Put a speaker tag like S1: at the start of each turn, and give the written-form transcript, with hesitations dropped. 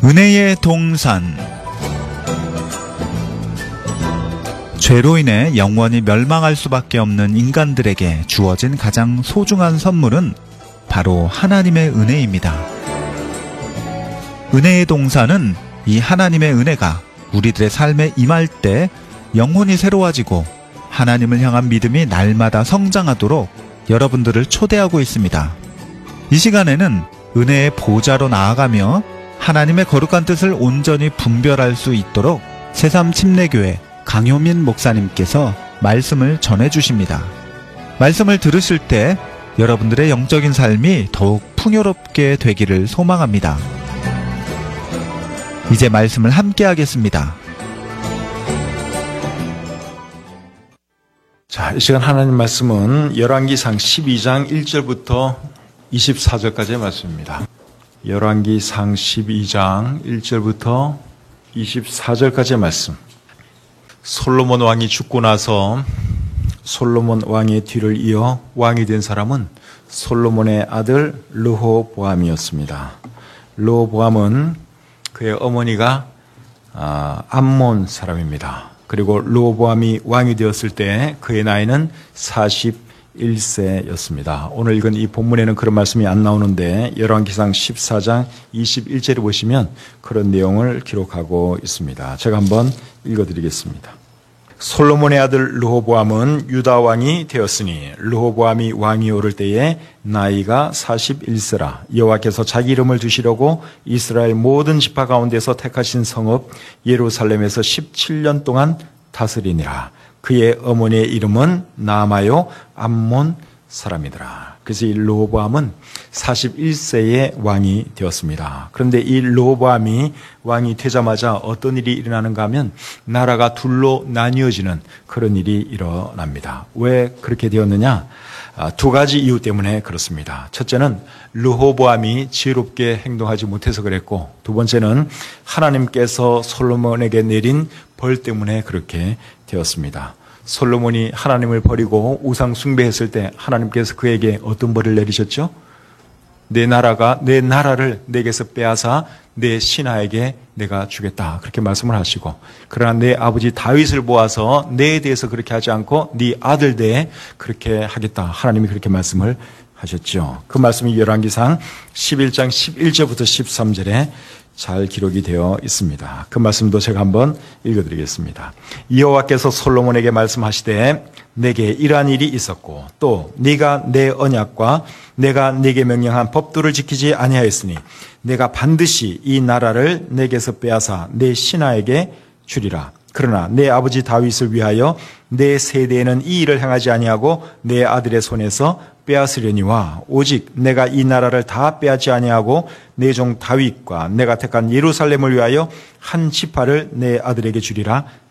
S1: 은혜의 동산. 죄로 인해 영원히 멸망할 수밖에 없는 인간들에게 주어진 가장 소중한 선물은 바로 하나님의 은혜입니다. 은혜의 동산은 이 하나님의 은혜가 우리들의 삶에 임할 때 영혼이 새로워지고 하나님을 향한 믿음이 날마다 성장하도록 여러분들을 초대하고 있습니다. 이 시간에는 은혜의 보좌로 나아가며 하나님의 거룩한 뜻을 온전히 분별할 수 있도록 새삼침례교회 강효민 목사님께서 말씀을 전해주십니다. 말씀을 들으실 때 여러분들의 영적인 삶이 더욱 풍요롭게 되기를 소망합니다. 이제 말씀을 함께 하겠습니다.
S2: 자, 이 시간 하나님 말씀은 열왕기상 12장 1절부터 24절까지의 말씀입니다. 열왕기상 12장 1절부터 24절까지의 말씀. 솔로몬 왕이 죽고 나서 솔로몬 왕의 뒤를 이어 왕이 된 사람은 솔로몬의 아들 르호보암이었습니다. 르호보암은 그의 어머니가 암몬 사람입니다. 그리고 르호보암이 왕이 되었을 때 그의 나이는 41세였습니다. 오늘 읽은 이 본문에는 그런 말씀이 안 나오는데 열왕기상 14장 21절에 보시면 그런 내용을 기록하고 있습니다. 제가 한번 읽어드리겠습니다. 솔로몬의 아들 르호보암은 유다 왕이 되었으니 르호보암이 왕이 오를 때에 나이가 41세라. 여호와께서 자기 이름을 두시려고 이스라엘 모든 지파 가운데서 택하신 성읍 예루살렘에서 17년 동안 다스리니라. 그의 어머니의 이름은 나아마요 암몬 사람이더라. 그래서 이 르호보암은 41세의 왕이 되었습니다. 그런데 이 르호보암이 왕이 되자마자 어떤 일이 일어나는가 하면 나라가 둘로 나뉘어지는 그런 일이 일어납니다. 왜 그렇게 되었느냐? 두 가지 이유 때문에 그렇습니다. 첫째는 르호보암이 지혜롭게 행동하지 못해서 그랬고, 두 번째는 하나님께서 솔로몬에게 내린 벌 때문에 그렇게 되었습니다. 솔로몬이 하나님을 버리고 우상 숭배했을 때 하나님께서 그에게 어떤 벌을 내리셨죠? 내 나라를 내게서 빼앗아 내 신하에게 내가 주겠다, 그렇게 말씀을 하시고, 그러나 내 아버지 다윗을 모아서 내에 대해서 그렇게 하지 않고 네 아들 대에 그렇게 하겠다, 하나님이 그렇게 말씀을 하셨죠. 그 말씀이 열왕기상 11장 11절부터 13절에 잘 기록이 되어 있습니다. 그 말씀도 제가 한번 읽어드리겠습니다. 여호와께서 솔로몬에게 말씀하시되 내게 이러한 일이 있었고 또 네가 내 언약과 내가 네게 명령한 법도를 지키지 아니하였으니 내가 반드시 이 나라를 내게서 빼앗아 내 신하에게 주리라. 그러나 내 아버지 다윗을 위하여 내 세대에는 이 일을 행하지 아니하고 내 아들의 손에서 빼앗으려니와 오직 내가 이 나라를 다 빼앗지 아니하고 내 종 다윗과 내가 택한 예루살렘을 위하여 한 지파를 내 아들에게 주리라